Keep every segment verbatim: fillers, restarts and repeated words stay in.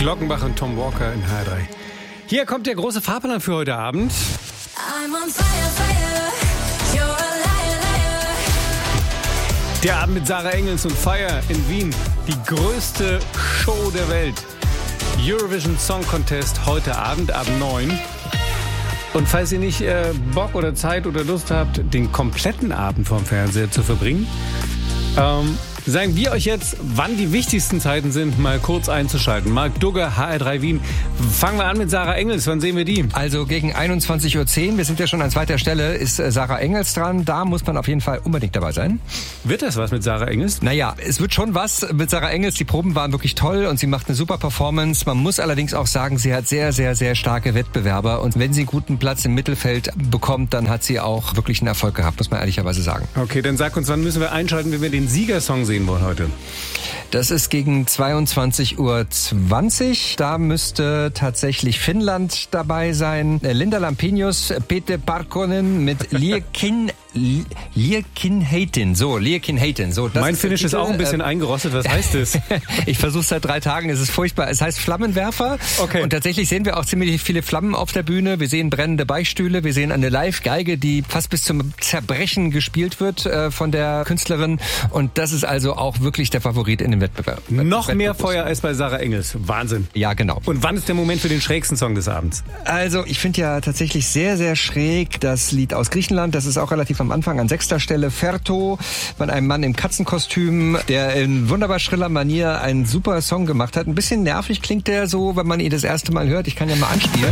Glockenbach und Tom Walker in H drei. Hier kommt der große Fahrplan für heute Abend. I'm on fire, fire. You're a liar, liar. Der Abend mit Sarah Engels und Fire in Wien. Die größte Show der Welt. Eurovision Song Contest heute Abend ab neun. Und falls ihr nicht äh, Bock oder Zeit oder Lust habt, den kompletten Abend vorm Fernseher zu verbringen, ähm, sagen wir euch jetzt, wann die wichtigsten Zeiten sind, mal kurz einzuschalten. Marc Dugger, H R drei Wien. Fangen wir an mit Sarah Engels. Wann sehen wir die? Also gegen einundzwanzig Uhr zehn, wir sind ja schon an zweiter Stelle, ist Sarah Engels dran. Da muss man auf jeden Fall unbedingt dabei sein. Wird das was mit Sarah Engels? Naja, es wird schon was mit Sarah Engels. Die Proben waren wirklich toll und sie macht eine super Performance. Man muss allerdings auch sagen, sie hat sehr, sehr, sehr starke Wettbewerber. Und wenn sie einen guten Platz im Mittelfeld bekommt, dann hat sie auch wirklich einen Erfolg gehabt, muss man ehrlicherweise sagen. Okay, dann sag uns, wann müssen wir einschalten, wenn wir den Siegersong sehen wollen heute? Das ist gegen zweiundzwanzig Uhr zwanzig. Da müsste tatsächlich Finnland dabei sein. Linda Lampenius, Pete Parkkonen mit Liekin Liekinheiten. So, Liekinheiten. So, mein Finnisch ist auch ein bisschen äh, eingerostet. Was heißt das? Ich versuche seit drei Tagen. Es ist furchtbar. Es heißt Flammenwerfer. Okay. Und tatsächlich sehen wir auch ziemlich viele Flammen auf der Bühne. Wir sehen brennende Beichtstühle. Wir sehen eine Live-Geige, die fast bis zum Zerbrechen gespielt wird äh, von der Künstlerin. Und das ist also auch wirklich der Favorit in dem Wettbewerb. Noch mehr Feuer als bei Sarah Engels. Wahnsinn. Ja, genau. Und wann ist der Moment für den schrägsten Song des Abends? Also, ich finde ja tatsächlich sehr, sehr schräg das Lied aus Griechenland. Das ist auch relativ am Anfang an sechster Stelle. Ferto von einem Mann im Katzenkostüm, der in wunderbar schriller Manier einen super Song gemacht hat. Ein bisschen nervig klingt der so, wenn man ihn das erste Mal hört. Ich kann ja mal anspielen.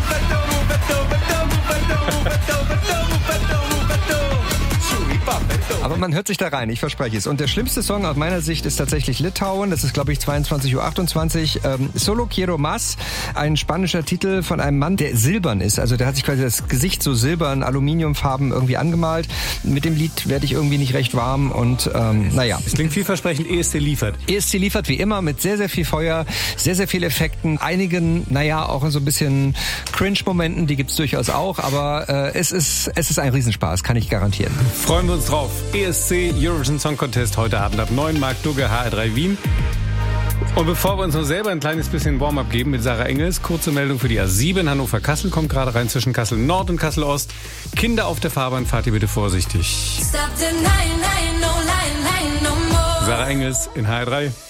Aber man hört sich da rein, ich verspreche es. Und der schlimmste Song aus meiner Sicht ist tatsächlich Litauen. Das ist, glaube ich, zweiundzwanzig Uhr achtundzwanzig. Ähm, Solo Quiero Más, ein spanischer Titel von einem Mann, der silbern ist. Also der hat sich quasi das Gesicht so silbern, Aluminiumfarben irgendwie angemalt. Mit dem Lied werde ich irgendwie nicht recht warm und ähm, naja. Es klingt vielversprechend, E S C liefert. E S C liefert wie immer mit sehr, sehr viel Feuer, sehr, sehr viel Effekten. Einigen, naja, auch so ein bisschen Cringe-Momenten, die gibt's durchaus auch. Aber äh, es ist, es ist ein Riesenspaß, kann ich garantieren. Freuen wir uns drauf. E S C Eurovision Song Contest heute Abend ab neun. Marc Dugger, H R drei Wien. Und bevor wir uns noch selber ein kleines bisschen Warm-up geben mit Sarah Engels, kurze Meldung für die A sieben. Hannover-Kassel kommt gerade rein zwischen Kassel Nord und Kassel Ost. Kinder auf der Fahrbahn, fahrt ihr bitte vorsichtig. Sarah Engels in H R drei.